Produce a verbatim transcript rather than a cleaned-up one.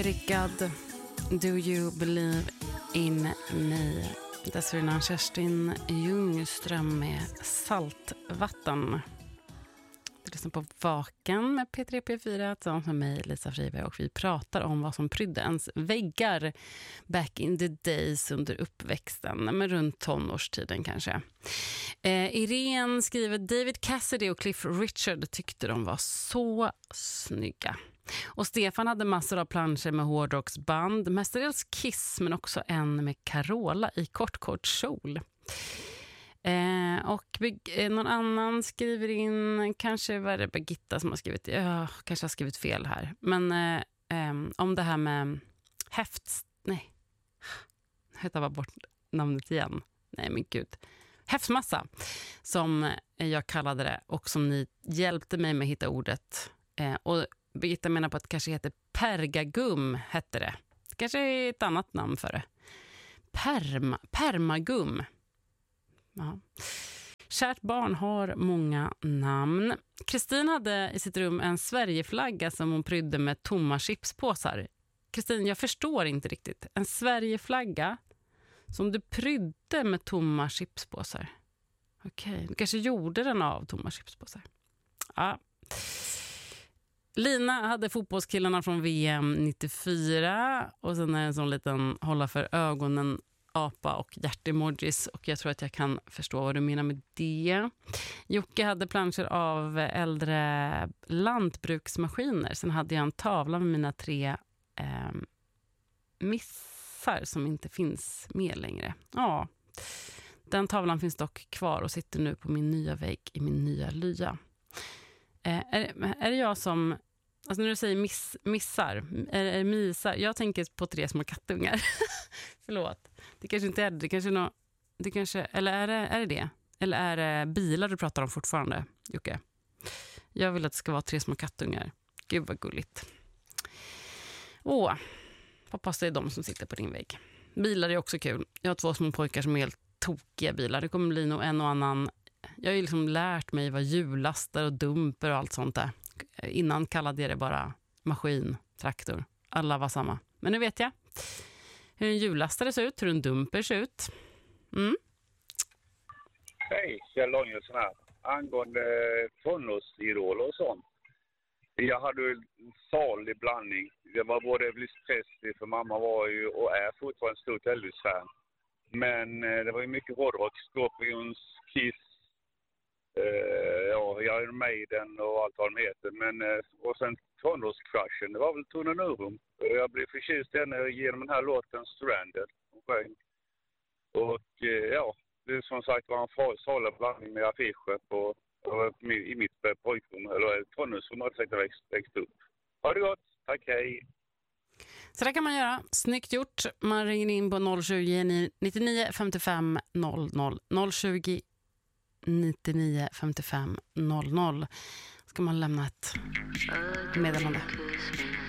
Rickard, Do You Believe In Me? Dessförinnan Kerstin Ljungström med Saltvatten. Du lyssnar på Vaken med P tre P fyra tillsammans med mig, Lisa Friberg, och vi pratar om vad som prydde ens väggar back in the days under uppväxten, men runt tonårstiden kanske. Eh, Irene skriver: David Cassidy och Cliff Richard tyckte de var så snygga. Och Stefan hade massor av planscher med hårdrocksband, mestadels Kiss, men också en med Carola i kort kort kjol. Eh, och eh, någon annan skriver in, kanske var det Birgitta som har skrivit, ja, kanske har skrivit fel här, men eh, eh, om det här med häft, nej, jag tar bara bort namnet igen, nej men gud, häftmassa, som jag kallade det och som ni hjälpte mig med att hitta ordet, eh, och Birgitta menar på att det kanske heter pergagum, hette det. Det kanske är ett annat namn för det. Perma, permagum. Ja. Kärt barn har många namn. Kristin hade i sitt rum en Sverigeflagga som hon prydde med tomma chipspåsar. Kristin, jag förstår inte riktigt. En Sverigeflagga som du prydde med tomma chipspåsar. Okej, du kanske gjorde den av tomma chipspåsar. Ja. Lina hade fotbollskillarna från V M nittiofyra och sen är det en sån liten hålla för ögonen apa och hjärtemojis, och jag tror att jag kan förstå vad du menar med det. Jocke hade planscher av äldre lantbruksmaskiner. Sen hade jag en tavla med mina tre eh, missar som inte finns med längre. Ja, den tavlan finns dock kvar och sitter nu på min nya vägg i min nya lya. Eh, är, är det jag som, alltså när du säger miss, missar, är, är det misar? Jag tänker på tre små kattungar. Förlåt. Det kanske inte är det. Det kanske är något, det kanske, eller är det, är det det? Eller är det bilar du pratar om fortfarande, Jocke? Jag vill att det ska vara tre små kattungar. Gud vad gulligt. Åh, hoppas det är de som sitter på din vägg. Bilar är också kul. Jag har två små pojkar som är helt tokiga bilar. Det kommer bli nog en och annan. Jag har ju liksom lärt mig vad hjulastar och dumper och allt sånt där. Innan kallade jag det bara maskin, traktor. Alla var samma. Men nu vet jag hur en hjullastare ser ut, hur en dumper ser ut. Mm. Hej, Kjell Långesson här. Angående tonårsidoler och sånt. Jag hade en salig blandning. Det var både Elvis Presley, för mamma var ju och är fortfarande en stort Elvis-fan. Men eh, det var ju mycket hårdrock, Scorpions, Kiss, eh, ja, Iron Maiden och allt vad de heter. Men, eh, och sen tonårscrushen, det var väl Tone Nurum. Jag blev förtjust genom den här låten Stranded. Och eh, ja, det är som sagt var en salig blandning med affischer på, i mitt pojkrum, eller tonårsrum har jag växt, växt upp. Ha det gott, tack, hej! Så det kan man göra. Snyggt gjort. Man ringer in på noll tjugo nittionio femtiofem noll noll. noll tjugo nittionio femtiofem noll noll. Ska man lämna ett meddelande.